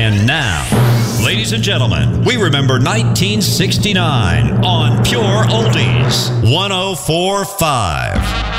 And now, ladies and gentlemen, we remember 1969 on Pure Oldies 104.5.